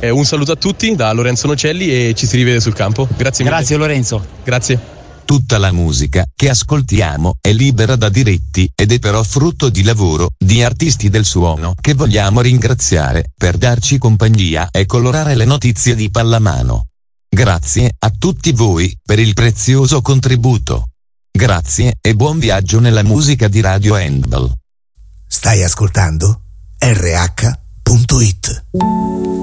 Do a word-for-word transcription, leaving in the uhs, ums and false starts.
Eh, un saluto a tutti da Lorenzo Nocelli e ci si rivede sul campo. Grazie mille. Grazie Lorenzo. Grazie. Tutta la musica che ascoltiamo è libera da diritti ed è però frutto di lavoro di artisti del suono che vogliamo ringraziare per darci compagnia e colorare le notizie di pallamano. Grazie a tutti voi per il prezioso contributo. Grazie e buon viaggio nella musica di Radio Handball. Stai ascoltando R H punto it.